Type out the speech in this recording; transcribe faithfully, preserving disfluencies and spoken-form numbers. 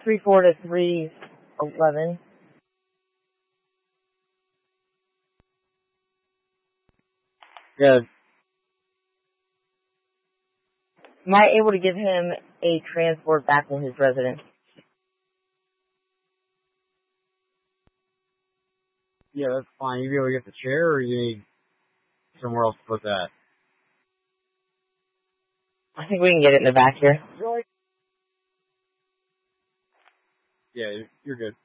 three four to three eleven. Yeah. Am I able to give him a transport back to his residence? Yeah, that's fine. You be able to get the chair, or you need somewhere else to put that? I think we can get it in the back here. Yeah, you're good.